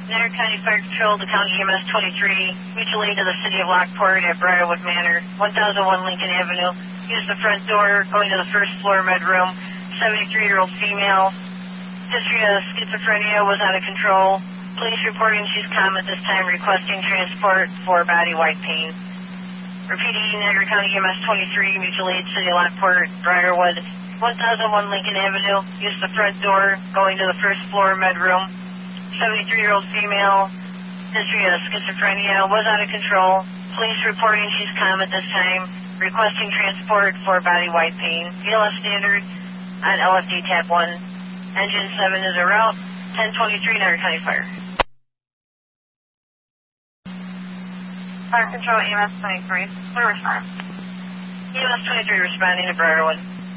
Nether County Fire Patrol to County EMS 23, mutual aid to the City of Lockport at Briarwood Manor, 1001 Lincoln Avenue. Use the front door, going to the first floor bedroom. 73-year-old female. History of schizophrenia, was out of control. Police reporting she's calm at this time, requesting transport for body-wide pain. Repeating, Nether County EMS 23, mutual aid, City of Lockport, Briarwood, 1001 Lincoln Avenue. Use the front door, going to the first floor bedroom. 73-year-old female, history of schizophrenia, was out of control. Police reporting she's calm at this time, requesting transport for body-wide pain. ELF standard on LFD tab 1. Engine 7 is en route. 1023 Nether County Fire. Fire Control EMS 23. Clear response. EMS 23 responding to Briarwood.